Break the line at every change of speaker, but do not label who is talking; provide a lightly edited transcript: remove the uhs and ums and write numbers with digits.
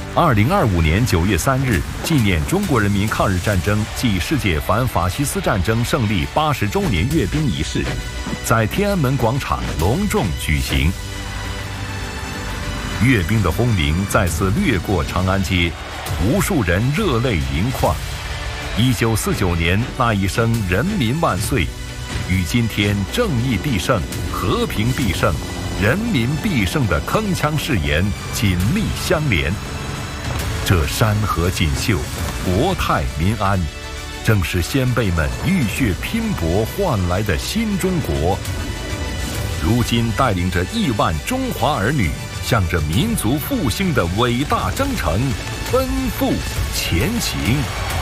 2025年9月3日，纪念中国人民抗日战争暨世界反法西斯战争胜利80周年阅兵仪式在天安门广场隆重举行。阅兵的轰鸣再次掠过长安街，无数人热泪盈眶。1949年那一声“人民万岁”，与今天“正义必胜、和平必胜、人民必胜”的铿锵誓言紧密相连。这山河锦绣，国泰民安，正是先辈们浴血拼搏换来的新中国。如今带领着亿万中华儿女，向着民族复兴的伟大征程奔赴前行。